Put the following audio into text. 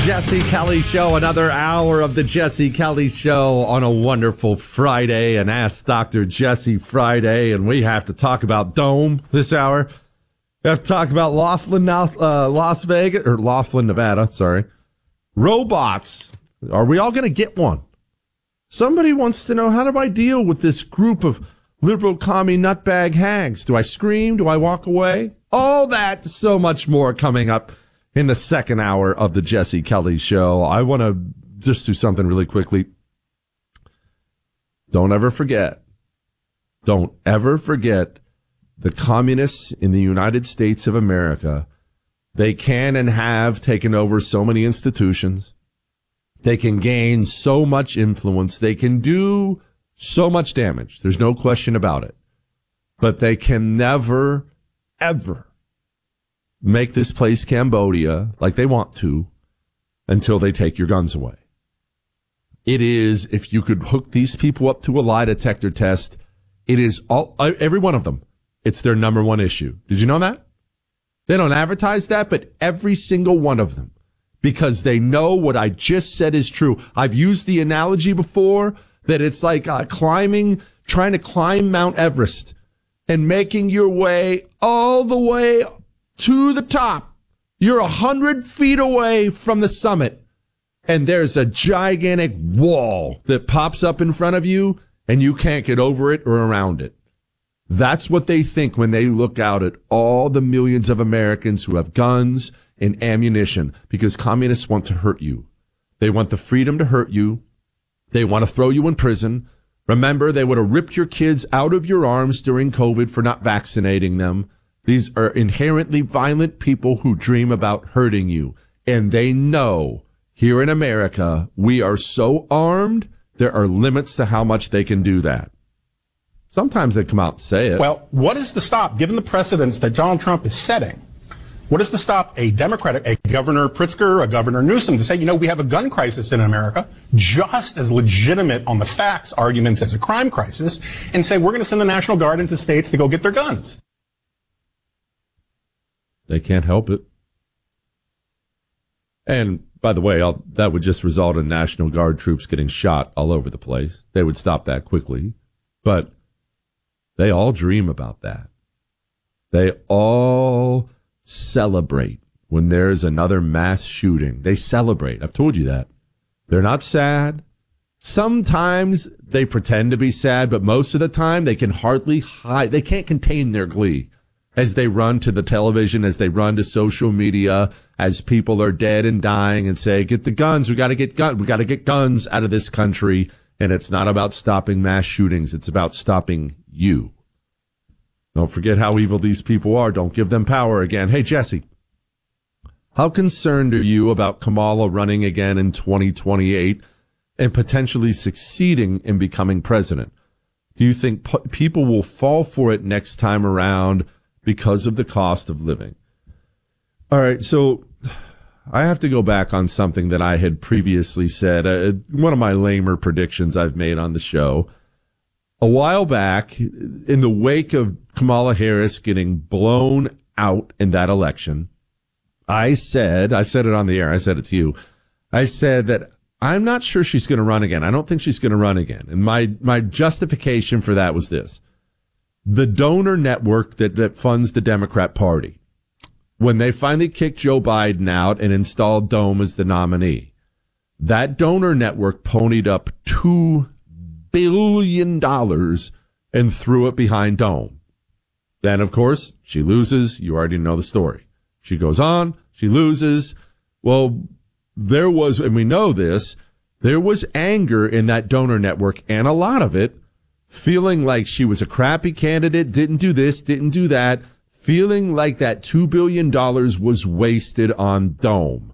Jesse Kelly Show, another hour of the Jesse Kelly Show on a wonderful Friday, an Ask Dr. Jesse Friday, and we have to talk about Dome this hour. We have to talk about Laughlin, Nevada, sorry. Robots. Are we all going to get one? Somebody wants to know, how do I deal with this group of liberal commie nutbag hags? Do I scream? Do I walk away? All that, so much more coming up in the second hour of the Jesse Kelly Show. I want to just do something really quickly. Don't ever forget the communists in the United States of America. They can and have taken over so many institutions. They can gain so much influence. They can do so much damage. There's no question about it. But they can never, ever make this place Cambodia like they want to until they take your guns away. It is, if you could hook these people up to a lie detector test, it is every one of them. It's their number one issue. Did you know that? They don't advertise that, but every single one of them, because they know what I just said is true. I've used the analogy before that it's like trying to climb Mount Everest and making your way all the way to the top. You're 100 feet away from the summit, and there's a gigantic wall that pops up in front of you, and you can't get over it or around it. That's what they think when they look out at all the millions of Americans who have guns and ammunition, because communists want to hurt you. They want the freedom to hurt you. They want to throw you in prison. Remember, they would have ripped your kids out of your arms during COVID for not vaccinating them. These are inherently violent people who dream about hurting you. And they know here in America, we are so armed, there are limits to how much they can do that. Sometimes they come out and say it. Well, what is to stop, given the precedents that Donald Trump is setting, what is to stop a Democratic, a Governor Pritzker, a Governor Newsom to say, we have a gun crisis in America, just as legitimate on the facts arguments as a crime crisis, and say we're going to send the National Guard into states to go get their guns? They can't help it. And by the way, that would just result in National Guard troops getting shot all over the place. They would stop that quickly. But they all dream about that. They all celebrate when there's another mass shooting. They celebrate. I've told you that. They're not sad. Sometimes they pretend to be sad, but most of the time they can hardly hide. They can't contain their glee as they run to the television, as they run to social media, as people are dead and dying and say, get the guns. We got to get guns. We got to get guns out of this country. And it's not about stopping mass shootings. It's about stopping you. Don't forget how evil these people are. Don't give them power again. Hey, Jesse, how concerned are you about Kamala running again in 2028 and potentially succeeding in becoming president? Do you think people will fall for it next time around because of the cost of living? All right, so I have to go back on something that I had previously said, one of my lamer predictions I've made on the show. A while back, in the wake of Kamala Harris getting blown out in that election, I said it on the air, I said it to you, I said that I'm not sure she's going to run again. I don't think she's going to run again. And my justification for that was this. The donor network that funds the Democrat Party, when they finally kicked Joe Biden out and installed Dome as the nominee, that donor network ponied up $2 billion and threw it behind Dome. Then, of course, she loses. You already know the story. She goes on. She loses. Well, there was, and we know this, there was anger in that donor network, and a lot of it feeling like she was a crappy candidate, didn't do this, didn't do that, feeling like that $2 billion was wasted on Dome.